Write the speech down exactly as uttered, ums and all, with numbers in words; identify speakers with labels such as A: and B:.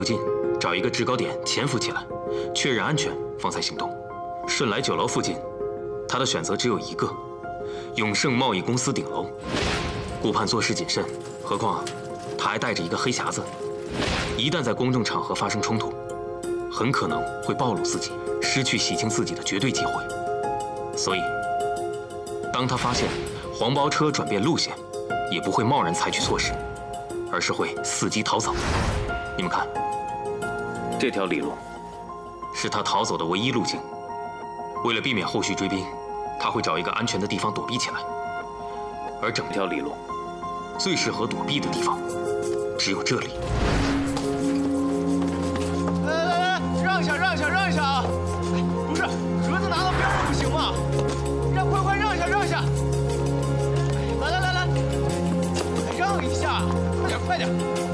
A: 近找一个制高点潜伏起来，确认安全方才行动。顺来酒楼附近，他的选择只有一个：永盛贸易公司顶楼。顾盼做事谨慎，何况他还带着一个黑匣子，一旦在公众场合发生冲突，很可能会暴露自己，失去洗清自己的绝对机会。所以，当他发现黄包车转变路线，也不会贸然采取措施，而是会伺机逃走。你们看，这条里路是他逃走的唯一路径。为了避免后续追兵，他会找一个安全的地方躲避起来。而整条里路最适合躲避的地方，只有这里。
B: 来来来，让一下，让一下，让一下啊！不是，盒子拿到边上不行吗？让，快快让一下，让一下！来来来来，让一下，快点快点！